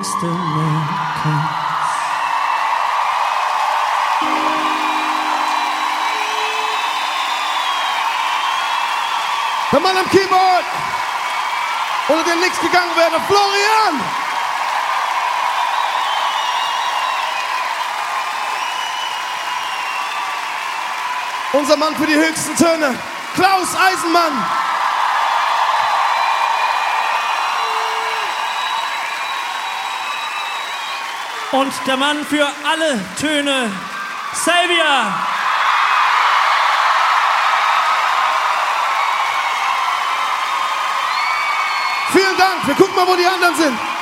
Instrumentals. Der Mann am Keyboard, ohne den nichts gegangen wäre, Florian! Unser Mann für die höchsten Töne, Klaus Eisenmann! Und der Mann für alle Töne, Xavier! Vielen Dank, wir gucken mal, wo die anderen sind.